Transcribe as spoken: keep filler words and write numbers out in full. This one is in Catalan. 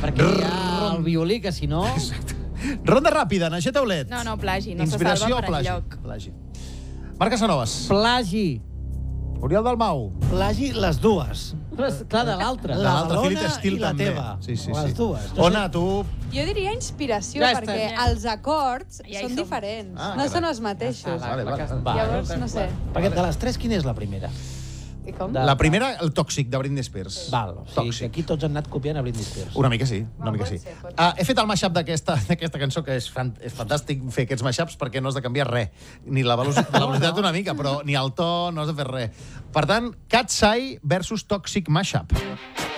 perquè hi ha el violí, que si no... Ronda ràpida, Naixer Taulet. No, no, plagi, no se Inspiració salva o per plagi? enlloc. Plagi. Marc Casanovas. Plagi. Oriol Dalmau. Plagi les dues. Però, clar, de l'altre. De La l'altre, Valona Philip Steele i la també. teva. Sí, sí, Les sí. dues. Ona, tu... Jo diria inspiració, Ja està. perquè Ja. els acords Ja hi són som. diferents. Ah, no carai. són els mateixos. Vale, vale. Va. Llavors, no sé. Perquè de les tres, quina és la primera? I com? De- La primera, el tòxic, de Britney Spears. Val, o sigui, Tòxic. que aquí tots han anat copiant a Britney Spears. Una mica sí, una No, mica pot sí. ser, pot ser. Ah, he fet el mashup d'aquesta d'aquesta cançó, que és, fan, és fantàstic fer aquests mashups perquè no has de canviar res. Ni la velocitat, la velocitat una mica, però ni el to, no has de fer res. Per tant, Cat's Eye versus Toxic Mashup.